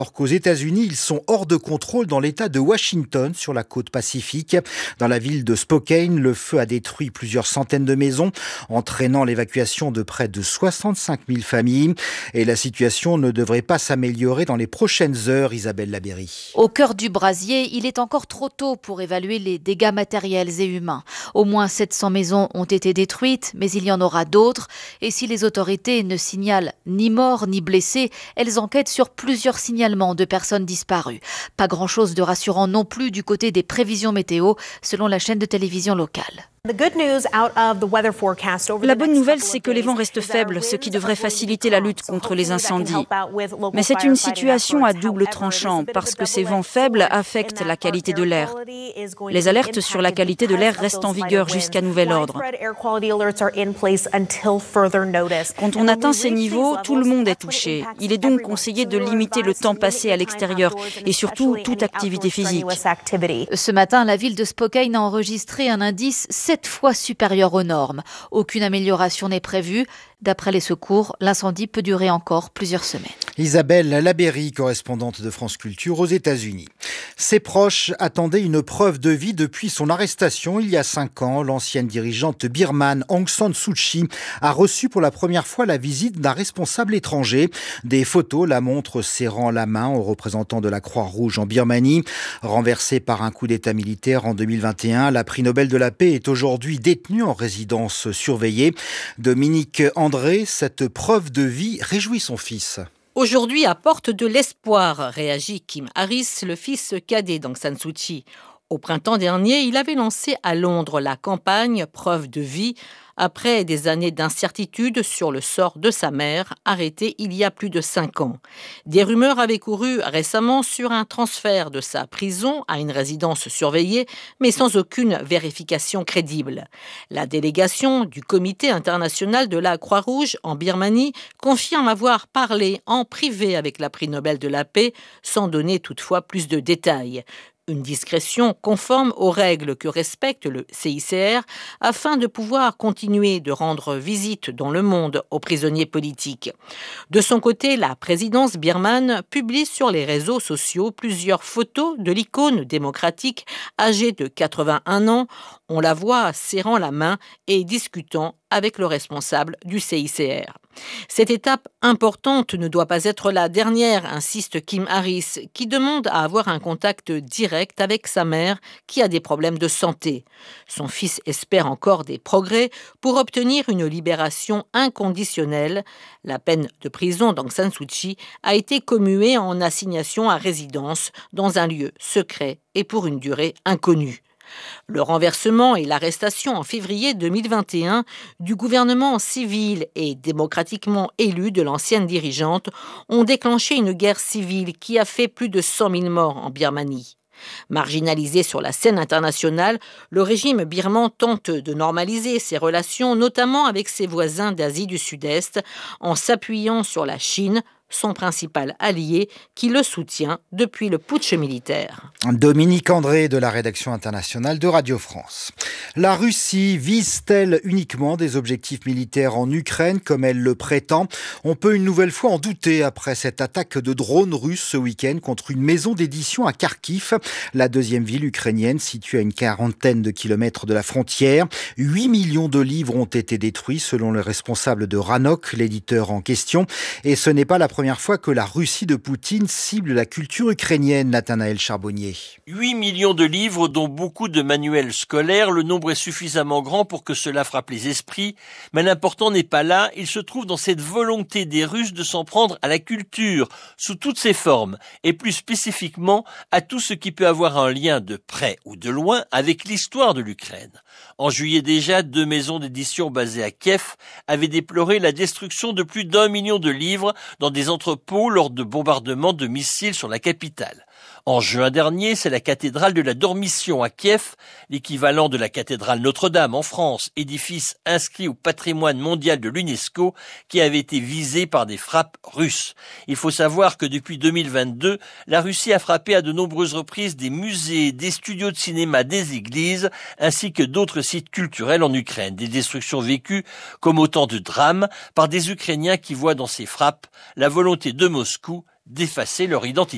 Alors qu'aux États-Unis, ils sont hors de contrôle dans l'État de Washington, sur la côte pacifique. Dans la ville de Spokane, le feu a détruit plusieurs centaines de maisons, entraînant l'évacuation de près de 65 000 familles. Et la situation ne devrait pas s'améliorer dans les prochaines heures, Isabelle Labéry. Au cœur du brasier, il est encore trop tôt pour évaluer les dégâts matériels et humains. Au moins 700 maisons ont été détruites, mais il y en aura d'autres. Et si les autorités ne signalent ni morts ni blessés, elles enquêtent sur plusieurs signalements de personnes disparues. Pas grand-chose de rassurant non plus du côté des prévisions météo, selon la chaîne de télévision locale. La bonne nouvelle, c'est que les vents restent faibles, ce qui devrait faciliter la lutte contre les incendies. Mais c'est une situation à double tranchant, parce que ces vents faibles affectent la qualité de l'air. Les alertes sur la qualité de l'air restent en vigueur jusqu'à nouvel ordre. Quand on atteint ces niveaux, tout le monde est touché. Il est donc conseillé de limiter le temps passé à l'extérieur et surtout toute activité physique. Ce matin, la ville de Spokane a enregistré un indice 7 fois supérieur aux normes. Aucune amélioration n'est prévue. D'après les secours, l'incendie peut durer encore plusieurs semaines. Isabelle Labéry, correspondante de France Culture aux États-Unis. Ses proches attendaient une preuve de vie depuis son arrestation il y a 5 ans. L'ancienne dirigeante birmane Aung San Suu Kyi a reçu pour la première fois la visite d'un responsable étranger. Des photos la montrent serrant la main aux représentants de la Croix-Rouge en Birmanie. Renversée par un coup d'État militaire en 2021, la prix Nobel de la paix est aujourd'hui détenue en résidence surveillée. Dominique André, cette preuve de vie réjouit son fils. Aujourd'hui apporte de l'espoir, réagit Kim Harris, le fils cadet d'Aung San Suu Kyi. Au printemps dernier, il avait lancé à Londres la campagne Preuve de vie après des années d'incertitude sur le sort de sa mère, arrêtée il y a plus de 5 ans. Des rumeurs avaient couru récemment sur un transfert de sa prison à une résidence surveillée, mais sans aucune vérification crédible. La délégation du Comité international de la Croix-Rouge en Birmanie confirme avoir parlé en privé avec la prix Nobel de la paix, sans donner toutefois plus de détails. Une discrétion conforme aux règles que respecte le CICR afin de pouvoir continuer de rendre visite dans le monde aux prisonniers politiques. De son côté, la présidence birmane publie sur les réseaux sociaux plusieurs photos de l'icône démocratique âgée de 81 ans. On la voit serrant la main et discutant avec le responsable du CICR. Cette étape importante ne doit pas être la dernière, insiste Kim Harris, qui demande à avoir un contact direct avec sa mère qui a des problèmes de santé. Son fils espère encore des progrès pour obtenir une libération inconditionnelle. La peine de prison d'Aung San Suu Kyi a été commuée en assignation à résidence dans un lieu secret et pour une durée inconnue. Le renversement et l'arrestation en février 2021 du gouvernement civil et démocratiquement élu de l'ancienne dirigeante ont déclenché une guerre civile qui a fait plus de 100 000 morts en Birmanie. Marginalisé sur la scène internationale, le régime birman tente de normaliser ses relations, notamment avec ses voisins d'Asie du Sud-Est, en s'appuyant sur la Chine, son principal allié, qui le soutient depuis le putsch militaire. Dominique André de la rédaction internationale de Radio France. La Russie vise-t-elle uniquement des objectifs militaires en Ukraine comme elle le prétend ? On peut une nouvelle fois en douter après cette attaque de drones russes ce week-end contre une maison d'édition à Kharkiv, la deuxième ville ukrainienne située à une quarantaine de kilomètres de la frontière. 8 millions de livres ont été détruits selon le responsable de Ranok, l'éditeur en question. Et ce n'est pas la première fois que la Russie de Poutine cible la culture ukrainienne, Nathanaël Charbonnier. 8 millions de livres, dont beaucoup de manuels scolaires. Le nombre est suffisamment grand pour que cela frappe les esprits. Mais l'important n'est pas là. Il se trouve dans cette volonté des Russes de s'en prendre à la culture, sous toutes ses formes, et plus spécifiquement à tout ce qui peut avoir un lien de près ou de loin avec l'histoire de l'Ukraine. En juillet déjà, 2 maisons d'édition basées à Kiev avaient déploré la destruction de plus d'1 million de livres dans des entrepôts lors de bombardements de missiles sur la capitale. En juin dernier, c'est la cathédrale de la Dormition à Kiev, l'équivalent de la cathédrale Notre-Dame en France, édifice inscrit au patrimoine mondial de l'UNESCO, qui avait été visé par des frappes russes. Il faut savoir que depuis 2022, la Russie a frappé à de nombreuses reprises des musées, des studios de cinéma, des églises, ainsi que d'autres sites culturels en Ukraine. Des destructions vécues comme autant de drames par des Ukrainiens qui voient dans ces frappes la volonté de Moscou d'effacer leur identité.